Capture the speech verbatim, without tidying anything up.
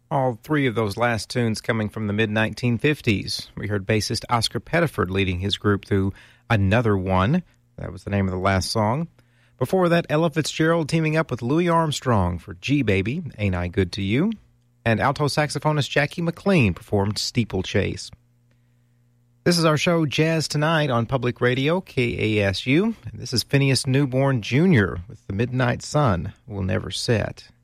All three of those last tunes coming from the mid nineteen fifties. We heard bassist Oscar Pettiford leading his group through Another One. That was the name of the last song. Before that, Ella Fitzgerald teaming up with Louis Armstrong for G Baby, Ain't I Good to You? And alto saxophonist Jackie McLean performed Steeplechase. This is our show Jazz Tonight on Public Radio, K A S U. And this is Phineas Newborn Junior with The Midnight Sun Will Never Set.